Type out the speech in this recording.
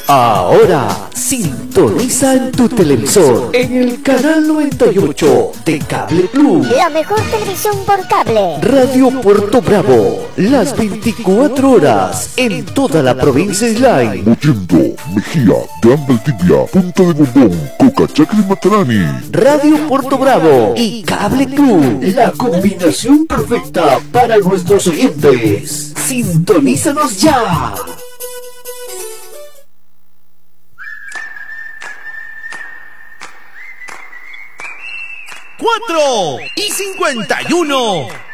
Ahora sintoniza en tu televisor en el canal 98 de Cable Club. La mejor televisión por cable. Radio Puerto Bravo, las 24 horas en toda la provincia Islay. Mollendo, Mejía, Gran Valdivia, Punta de Bombón, Cocachacre y Matarani. Radio Puerto Bravo y Cable Club, la combinación perfecta para nuestros oyentes. Sintonízanos ya. 4:51